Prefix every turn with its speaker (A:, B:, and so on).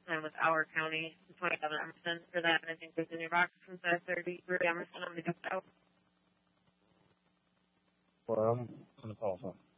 A: with our county, 27 Emerson for that. And I think there's a new box from 530 through Emerson on the duck out.
B: Well, I'm on the call phone.